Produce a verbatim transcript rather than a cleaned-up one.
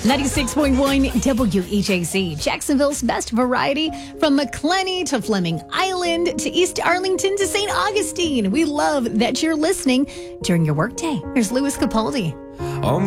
ninety-six point one W H A C, Jacksonville's best variety, from McClenny to Fleming Island to East Arlington to Saint Augustine. We love that you're listening during your workday. Here's Louis Capaldi. Um